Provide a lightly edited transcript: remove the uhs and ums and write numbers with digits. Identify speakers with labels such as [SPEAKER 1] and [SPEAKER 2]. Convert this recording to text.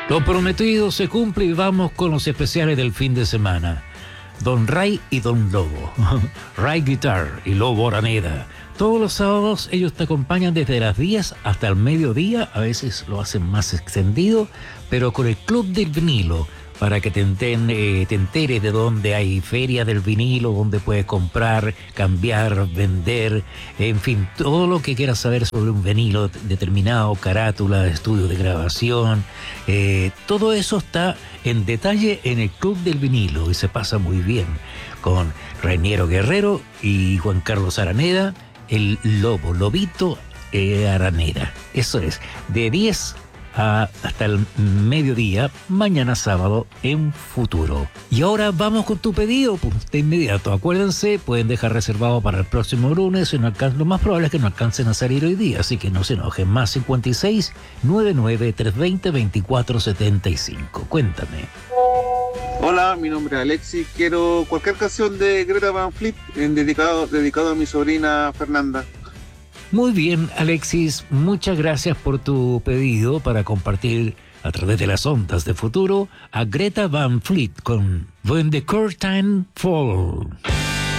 [SPEAKER 1] Lo prometido se cumple y vamos con los especiales del fin de semana. Don Ray y Don Lobo. Ray Guitar y Lobo Araneda. Todos los sábados ellos te acompañan desde las 10 hasta el mediodía. A veces lo hacen más extendido, pero con el Club del Vinilo, para que te enteres de dónde hay feria del vinilo, dónde puedes comprar, cambiar, vender, en fin, todo lo que quieras saber sobre un vinilo determinado, carátula, estudio de grabación, todo eso está en detalle en el Club del Vinilo y se pasa muy bien con Reiniero Guerrero y Juan Carlos Araneda, el Lobito Araneda. Eso es, de 10 hasta el mediodía, mañana sábado en Futuro. Y ahora vamos con tu pedido, pues, de inmediato. Acuérdense, pueden dejar reservado para el próximo lunes. Si no alcanzan, lo más probable es que no alcancen a salir hoy día, así que no se enojen. Más 56 99 320 2475. Cuéntame.
[SPEAKER 2] Hola, mi nombre es Alexis. Quiero cualquier canción de Greta Van Fleet dedicado a mi sobrina Fernanda.
[SPEAKER 1] Muy bien, Alexis, muchas gracias por tu pedido para compartir a través de las ondas de Futuro a Greta Van Fleet con When the Curtain Falls.